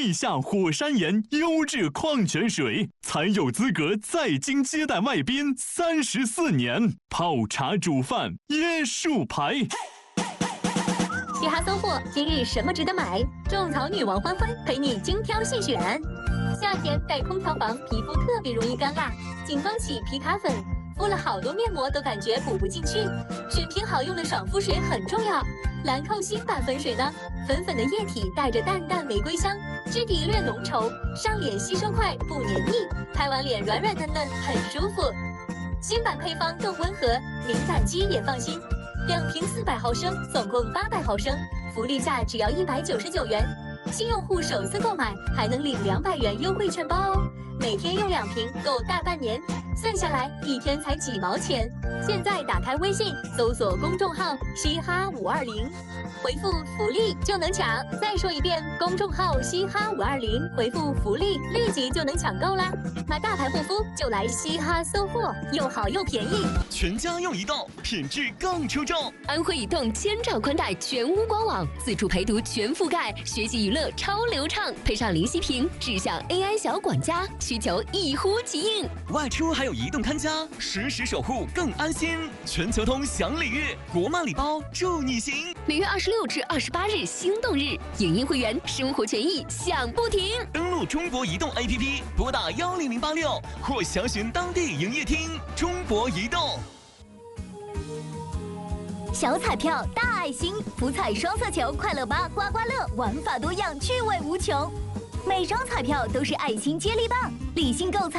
地下火山岩优质矿泉水，才有资格在京接待外宾34年。泡茶煮饭椰树牌。 嘻哈搜货今日什么值得买？种草女王欢欢陪你精挑细选。夏天盖空调房，皮肤特别容易干辣，紧绷起皮卡粉，敷了好多面膜都感觉补不进去。选瓶好用的爽肤水很重要。兰蔻新版粉水呢，粉粉的液体带着淡淡玫瑰香，质地略浓稠，上脸吸收快不黏腻，拍完脸软软嫩嫩，很舒服。新版配方更温和，敏感肌也放心。2瓶400毫升，总共800毫升，福利价只要199元。新用户首次购买还能领200元优惠券包哦。每天用2瓶，够大半年，算下来1天才几毛钱。现在打开微信，搜索公众号“嘻哈520”，回复“福利”就能抢。再说一遍，公众号“嘻哈520”，回复“福利”，立即就能抢购啦！买大牌护肤就来嘻哈搜货，又好又便宜。 全家用移动，品质更出众。 安徽移动千兆宽带全屋官网，4处陪读全覆盖，学习娱乐超流畅，配上灵犀屏，智享 AI 小管家，需求一呼即应。 外出还有移动看家，实时守护更安心。全球通享礼遇，国漫礼包助你行。 6月26至28日心动日，影音会员生活权益享不停。 登录中国移动 APP， 拨打10086或详询当地营业厅。中国移动。 小彩票大爱心，福彩双色球、快乐8、刮刮乐，玩法多样，趣味无穷。每张彩票都是爱心接力棒，理性购彩。